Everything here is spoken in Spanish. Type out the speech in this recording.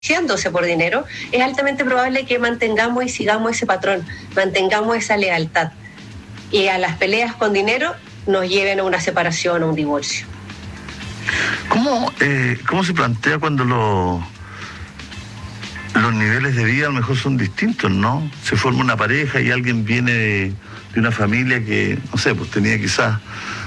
yéndose por dinero, es altamente probable que mantengamos y sigamos ese patrón, mantengamos esa lealtad. Y a las peleas con dinero nos lleven a una separación o un divorcio. ¿Cómo se plantea cuando los niveles de vida a lo mejor son distintos, ¿no? Se forma una pareja y alguien viene de una familia que, no sé, pues tenía quizás